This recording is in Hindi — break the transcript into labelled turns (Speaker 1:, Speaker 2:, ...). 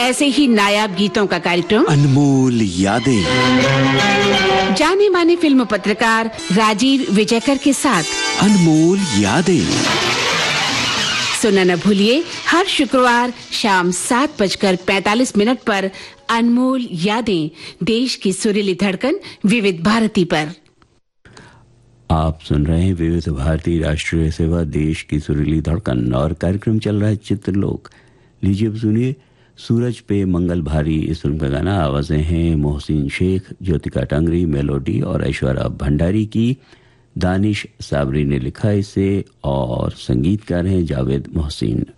Speaker 1: ऐसे ही नायाब गीतों का कार्यक्रम
Speaker 2: अनमोल यादें,
Speaker 1: जाने माने फिल्म पत्रकार राजीव विजयकर के साथ
Speaker 2: अनमोल यादें
Speaker 1: सुनना न भूलिए हर शुक्रवार शाम 7:45 पर अनमोल यादें, देश की सुरीली धड़कन विविध भारती पर।
Speaker 3: आप सुन रहे हैं विविध भारती राष्ट्रीय सेवा, देश की सुरीली धड़कन, और कार्यक्रम चल रहा है चित्रलोक। लीजिए अब सुनिए सूरज पे मंगल भारी, इस फिल्म का गाना। आवाजें हैं मोहसिन शेख, ज्योतिका टांगरी, मेलोडी और ऐश्वर्या भंडारी की। दानिश साबरी ने लिखा इसे और संगीतकार हैं जावेद मोहसिन।